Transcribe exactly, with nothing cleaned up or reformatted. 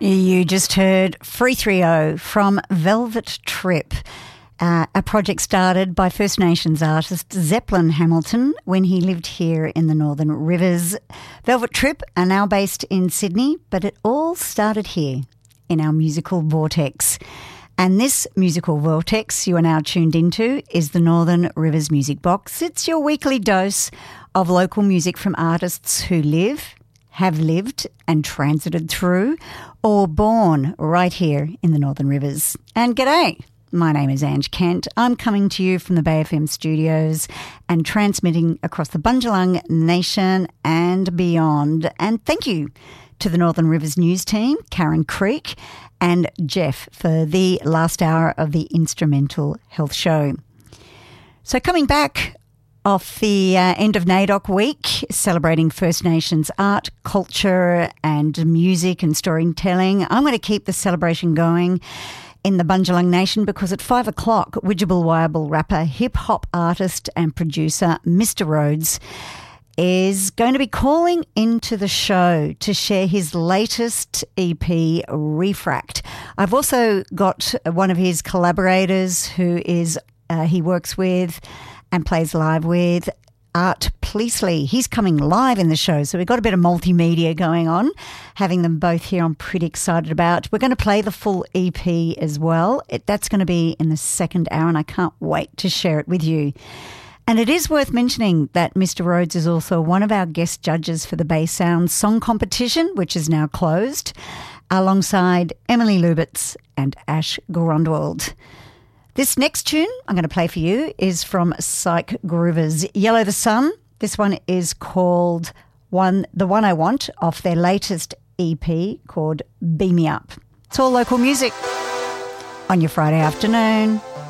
You just heard Free three oh from Velvet Trip, uh, a project started by First Nations artist Zeppelin Hamilton when he lived here in the Northern Rivers. Velvet Trip are now based in Sydney, but it all started here in our musical vortex. And this musical vortex you are now tuned into is the Northern Rivers Music Box. It's your weekly dose of local music from artists who live, have lived and transited through or born right here in the Northern Rivers. And g'day, my name is Ange Kent. I'm coming to you from the Bay F M studios and transmitting across the Bundjalung Nation and beyond. And thank you to the Northern Rivers News team, Karen Creek and Jeff, for the last hour of the Instrumental Health Show. So coming back off the uh, end of NAIDOC week, celebrating First Nations art, culture and music and storytelling, I'm going to keep the celebration going in the Bundjalung Nation because at five o'clock, Widjabul Wyable rapper, hip-hop artist and producer Mister Rhodes is going to be calling into the show to share his latest E P, Refract. I've also got one of his collaborators who is uh, he works with and plays live with, Art Pleasley. He's coming live in the show, so we've got a bit of multimedia going on. Having them both here, I'm pretty excited about. We're going to play the full E P as well. It, that's going to be in the second hour, and I can't wait to share it with you. And it is worth mentioning that Mister Rhodes is also one of our guest judges for the Bay Sound Song Competition, which is now closed, alongside Emily Lubitz and Ash Grundwald. This next tune I'm going to play for you is from Psych Groovers, Yellow the Sun. This one is called one, The One I Want, off their latest E P called Beam Me Up. It's all local music on your Friday afternoon.